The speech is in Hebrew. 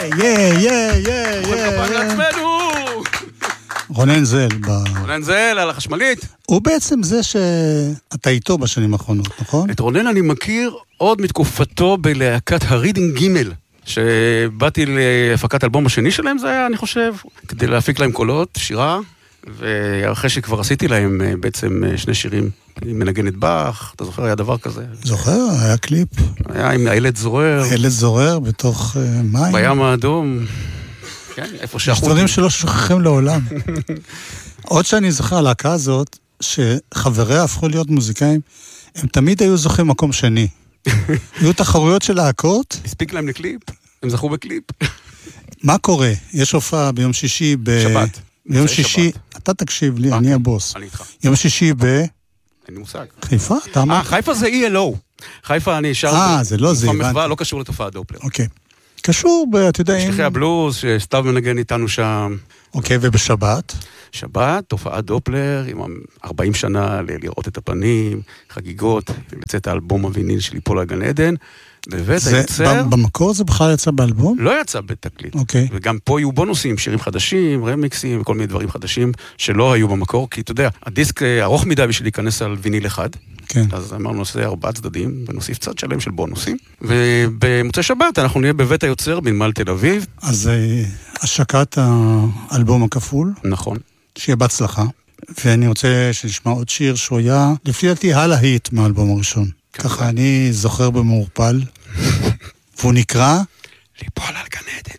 רונן זל. רונן זל על החשמלית. הוא בעצם זה שאתה איתו בשנים האחרונות, נכון? את רונן אני מכיר עוד מתקופתו בלהקת הרידינג גימל, שבאתי להפקת אלבום השני שלהם, זה היה, אני חושב, כדי להפיק להם קולות, שירה, ואחרי שכבר עשיתי להם בעצם שני שירים, מנגנת באך, אתה זוכר, היה דבר כזה? זוכר, היה קליפ. היה עם הילד זורר. הילד זורר בתוך מים. בים האדום. כן, איפה יש דברים שלא שוכחים לעולם. עוד שאני זוכר, הלהקה הזאת, שחבריה הפכו להיות מוזיקאים, הם תמיד היו זוכים מקום שני. היו תחרויות של להקות. הספיק להם לקליפ, הם זכו בקליפ. מה קורה? יש הופעה ביום שישי שבת. ביום שישי, אתה תקשיב לי, אני הבוס. אני איתך. יום שישי אין לי מושג. חיפה? אתה אמר? חיפה זה ELO. חיפה אני אשר... זה לא זה, הבנתי. לא קשור לתופעת דופלר. אוקיי. קשור, אתה יודע... שליחי הבלוז, שסתיו מנגן איתנו שם. אוקיי, ובשבת? שבת, תופעת דופלר, עם 40 שנה לראות את הפנים, חגיגות, לצאת האלבום הוויניל של ליפול על גן עדן, בבית היוצר... במקור זה בכלל יצא באלבום? לא יצא בתקליט. אוקיי. וגם פה יהיו בונוסים, שירים חדשים, רמיקסים, וכל מיני דברים חדשים, שלא היו במקור, כי אתה יודע, הדיסק ארוך מדי בשביל להיכנס על ויניל אחד, כן. אז אמרנו, נעשה 4 צדדים, ונוסיף צד שלם של בונוסים, ובמוצאי שבת אנחנו נהיה בבית היוצר, בנמל תל אביב. אז השקת האלבום הכפול. נכון. שיהיה בהצלחה. ואני רוצה שנשמע עוד שיר שהוא היה, לפי דעתי, הלהיט מהאלבום הראשון. ככה אני זוכר במעורפל. והוא נקרא... ליפול על גן עדן.